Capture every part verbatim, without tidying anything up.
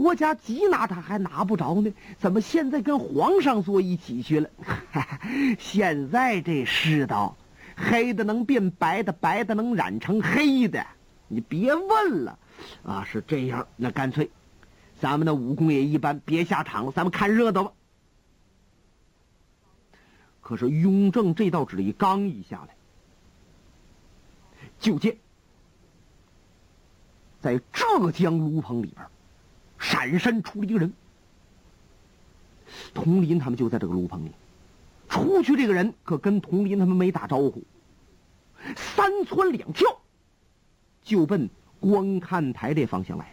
国家缉拿他还拿不着呢，怎么现在跟皇上坐一起去了？现在这世道，黑的能变白的，白的能染成黑的，你别问了啊！是这样，那干脆咱们的武功也一般，别下场了，咱们看热闹吧。可是雍正这道旨意刚一下来，就见在浙江卢棚里边闪身出了一个人，佟林他们就在这个卢棚里。出去这个人可跟佟林他们没打招呼，三窜两跳就奔观看台这方向来了。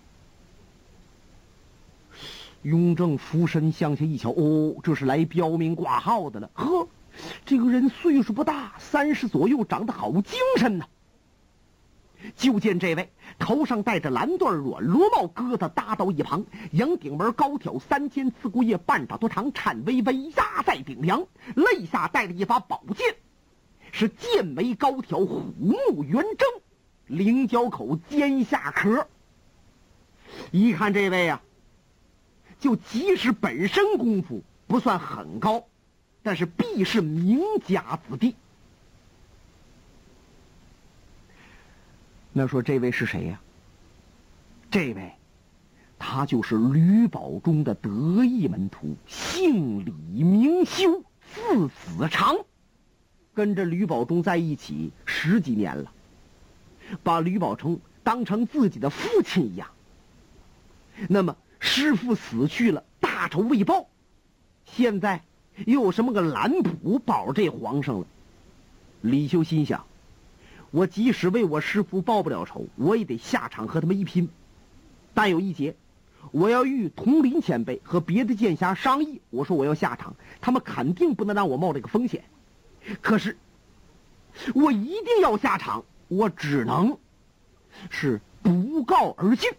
雍正俯身向下一瞧，哦，这是来标明挂号的了。呵，这个人岁数不大，三十左右，长得好精神呐。就见这位头上戴着蓝缎软罗帽，疙瘩搭到一旁，迎顶门高挑三尖刺骨叶，半爪多长，颤巍巍压在顶梁，肋下带着一把宝剑，是剑眉高挑，虎目圆睁，菱角口尖下壳。一看这位啊，就即使本身功夫不算很高，但是必是名家子弟。那说这位是谁呀？这位他就是吕保中的得意门徒，姓李名修，字子长，跟着吕保中在一起十几年了，把吕保中当成自己的父亲一样。那么师父死去了，大仇未报，现在又有什么个蓝谱保这皇上了？李修心想，我即使为我师父报不了仇，我也得下场和他们一拼。但有一节，我要与佟林前辈和别的剑侠商议，我说我要下场，他们肯定不能让我冒这个风险。可是我一定要下场，我只能是不告而进。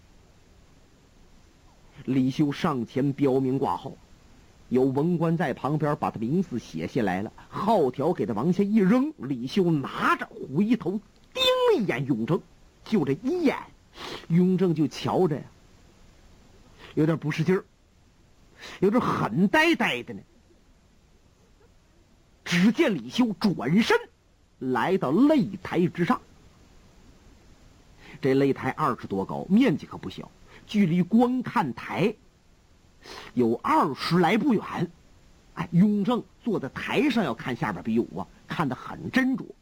李修上前标明挂号，有文官在旁边把他名字写下来了，号条给他往下一扔。李修拿着回头盯了一眼雍正，就这一眼，雍正就瞧着呀，有点不是劲儿，有点很呆呆的呢。只见李修转身来到擂台之上，这擂台二十多高，面积可不小，距离观看台有二十来步远。哎，雍正坐在台上要看下边比武啊，看得很斟酌。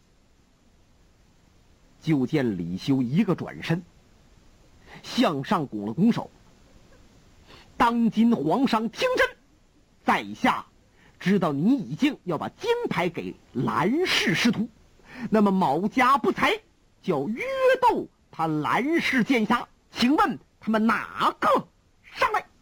就见李修一个转身，向上拱了拱手：“当今皇上听真，在下知道你已经要把金牌给蓝氏师徒，那么某家不才，叫约斗他蓝氏剑侠，请问他们哪个上来？”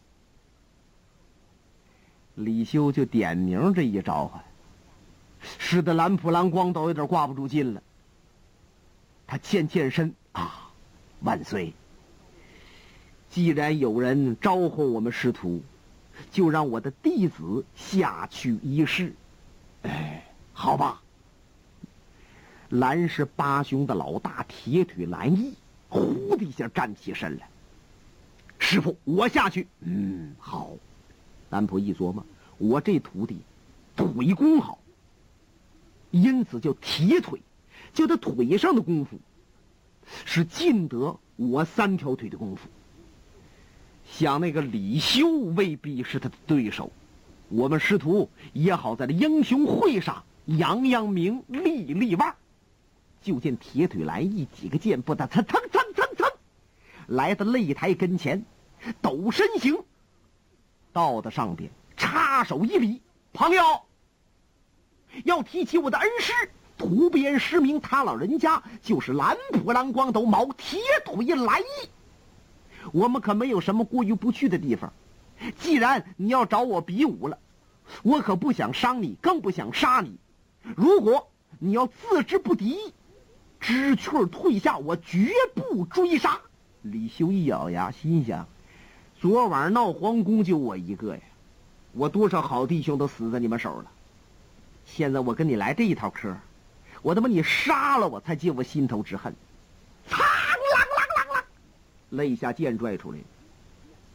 李修就点名这一召唤，使得蓝普蓝光都有点挂不住劲了。他欠欠身啊，万岁！既然有人招呼我们师徒，就让我的弟子下去一试。哎，好吧。蓝氏八兄的老大铁腿蓝毅呼的一下站起身来：“师傅，我下去。”嗯，好。蓝普一琢磨，我这徒弟腿功好，因此叫铁腿，就他腿上的功夫是尽得我三条腿的功夫。想那个李修未必是他的对手，我们师徒也好在这英雄会上扬扬名，立立腕。就见铁腿蓝毅几个箭步的蹭蹭蹭蹭蹭来到擂台跟前，抖身形到的上边，插手一礼：“朋友，要提起我的恩师，图边师名，他老人家就是蓝普蓝光斗毛铁腿蓝毅。我们可没有什么过意不去的地方。既然你要找我比武了，我可不想伤你，更不想杀你。如果你要自知不敌，知趣儿退下，我绝不追杀。”李修一咬牙，心想：昨晚闹皇宫就我一个呀，我多少好弟兄都死在你们手了，现在我跟你来这一套嗑，我他妈你杀了我才解我心头之恨。苍啷啷啷啷，肋下剑拽出来，